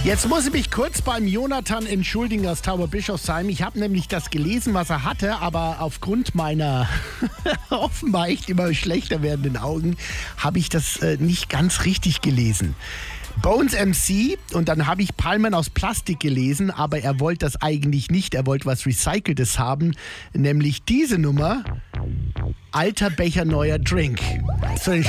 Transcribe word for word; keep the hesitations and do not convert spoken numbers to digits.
Jetzt muss ich mich kurz beim Jonathan entschuldigen aus Tauberbischofsheim. Ich habe nämlich das gelesen, was er hatte, aber aufgrund meiner offenbar echt immer schlechter werdenden Augen habe ich das äh, nicht ganz richtig gelesen. Bones M C, und dann habe ich Palmen aus Plastik gelesen, aber er wollte das eigentlich nicht. Er wollte was Recyceltes haben, nämlich diese Nummer: Alter Becher, neuer Drink. So,